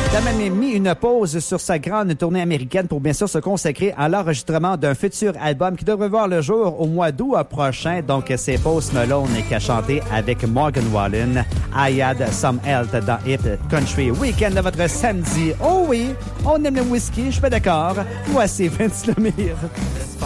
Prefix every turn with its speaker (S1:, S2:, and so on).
S1: a même mis une pause sur sa grande tournée américaine pour bien sûr se consacrer à l'enregistrement d'un futur album qui devrait voir le jour au mois d'août prochain. Donc, c'est Post Malone qui a chanté avec Morgan Wallen I Had Some Health dans Hit Country Weekend de votre samedi. Oh oui, on aime le whisky, je suis pas d'accord. Voici Vince Lemire.